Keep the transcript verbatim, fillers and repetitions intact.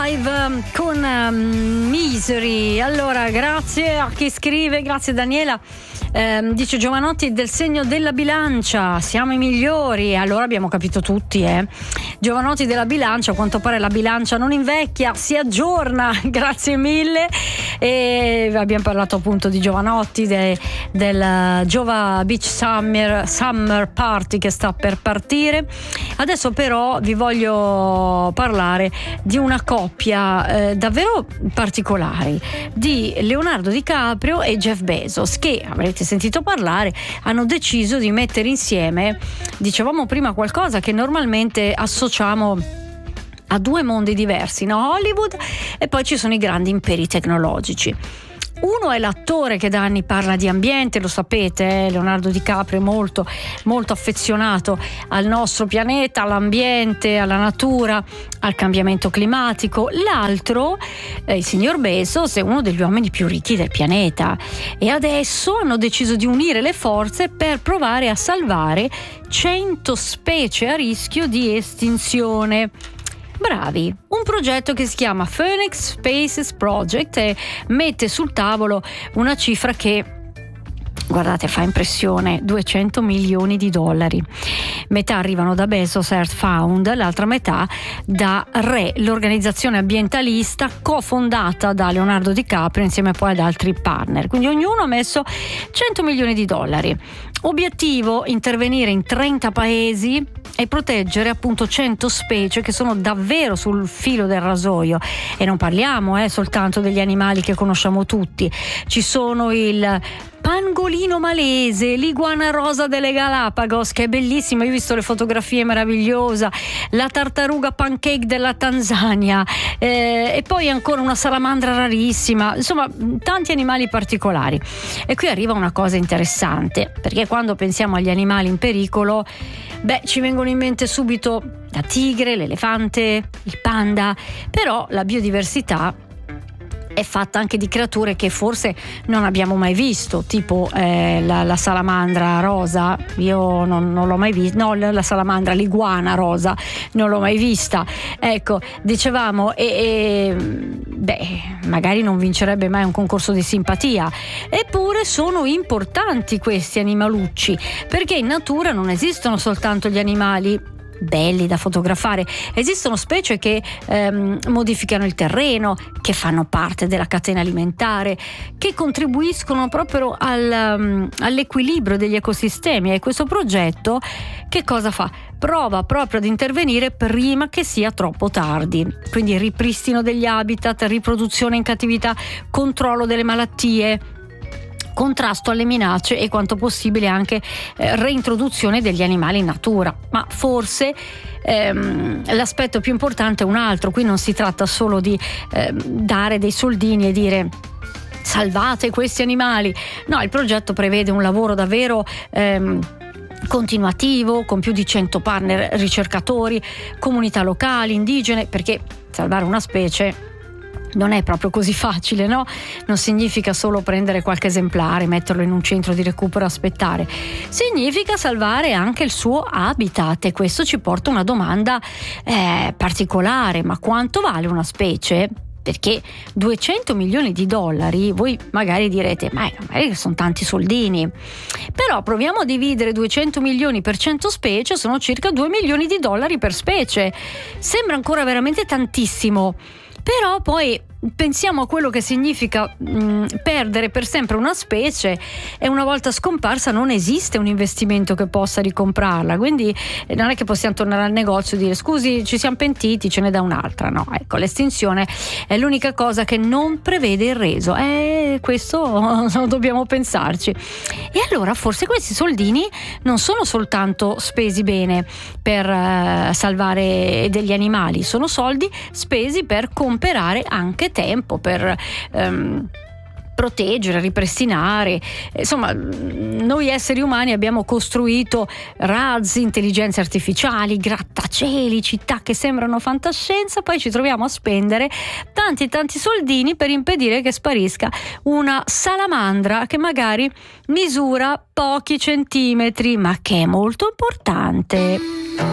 Live con um, Misery. Allora, grazie a chi scrive, grazie Daniela. Eh, dice Giovanotti del segno della bilancia, siamo i migliori. Allora abbiamo capito tutti, eh. Giovanotti della bilancia, a quanto pare la bilancia non invecchia, si aggiorna. Grazie mille. E abbiamo parlato appunto di Giovanotti, de, del Giova Beach Summer, Summer Party che sta per partire. Adesso però vi voglio parlare di una coppia eh, davvero particolare, di Leonardo DiCaprio e Jeff Bezos, che avrete sentito parlare, hanno deciso di mettere insieme, dicevamo prima, qualcosa che normalmente associamo a due mondi diversi, no? Hollywood e poi ci sono i grandi imperi tecnologici. Uno è l'attore che da anni parla di ambiente, lo sapete, eh? Leonardo DiCaprio è molto, molto affezionato al nostro pianeta, all'ambiente, alla natura, al cambiamento climatico. L'altro, eh, il signor Bezos, è uno degli uomini più ricchi del pianeta e adesso hanno deciso di unire le forze per provare a salvare cento specie a rischio di estinzione. Bravi, un progetto che si chiama Phoenix Spaces Project e mette sul tavolo una cifra che, guardate, fa impressione: duecento milioni di dollari. Metà arrivano da Bezos Earth Fund, l'altra metà da R E, l'organizzazione ambientalista cofondata da Leonardo DiCaprio insieme poi ad altri partner. Quindi ognuno ha messo cento milioni di dollari. Obiettivo: intervenire in trenta paesi e proteggere appunto cento specie che sono davvero sul filo del rasoio. E non parliamo eh, soltanto degli animali che conosciamo tutti. Ci sono il pangolino malese, l'iguana rosa delle Galapagos, che è bellissima, io ho visto le fotografie, meravigliosa, la tartaruga pancake della Tanzania, eh, e poi ancora una salamandra rarissima, insomma tanti animali particolari. E qui arriva una cosa interessante, perché quando pensiamo agli animali in pericolo, beh, ci vengono in mente subito la tigre, l'elefante, il panda, però la biodiversità è fatta anche di creature che forse non abbiamo mai visto, tipo eh, la, la salamandra rosa. Io non, non l'ho mai vista, no, la salamandra, l'iguana rosa, non l'ho mai vista. Ecco, dicevamo, e, e beh, magari non vincerebbe mai un concorso di simpatia, eppure sono importanti questi animalucci, perché in natura non esistono soltanto gli animali belli da fotografare, esistono specie che ehm, modificano il terreno, che fanno parte della catena alimentare, che contribuiscono proprio al, um, all'equilibrio degli ecosistemi. E questo progetto che cosa fa? Prova proprio ad intervenire prima che sia troppo tardi, quindi ripristino degli habitat, riproduzione in cattività, controllo delle malattie, contrasto alle minacce e quanto possibile anche eh, reintroduzione degli animali in natura. Ma forse ehm, l'aspetto più importante è un altro. Qui non si tratta solo di ehm, dare dei soldini e dire salvate questi animali. No, il progetto prevede un lavoro davvero ehm, continuativo, con più di cento partner ricercatori, comunità locali, indigene, perché salvare una specie non è proprio così facile, no? Non significa solo prendere qualche esemplare, metterlo in un centro di recupero e aspettare. Significa salvare anche il suo habitat, e questo ci porta a una domanda eh, particolare: ma quanto vale una specie? Perché duecento milioni di dollari, voi magari direte, ma magari sono tanti soldini, però proviamo a dividere duecento milioni per cento specie, sono circa due milioni di dollari per specie. Sembra ancora veramente tantissimo, però poi pensiamo a quello che significa mh, perdere per sempre una specie, e una volta scomparsa non esiste un investimento che possa ricomprarla, quindi non è che possiamo tornare al negozio e dire scusi, ci siamo pentiti, ce n'è da un'altra. No, ecco, l'estinzione è l'unica cosa che non prevede il reso, e questo dobbiamo pensarci. E allora forse questi soldini non sono soltanto spesi bene per uh, salvare degli animali, sono soldi spesi per comprare anche tempo, per um, proteggere, ripristinare. Insomma, noi esseri umani abbiamo costruito razzi, intelligenze artificiali, grattacieli, città che sembrano fantascienza, poi ci troviamo a spendere tanti tanti soldini per impedire che sparisca una salamandra che magari misura pochi centimetri, ma che è molto importante.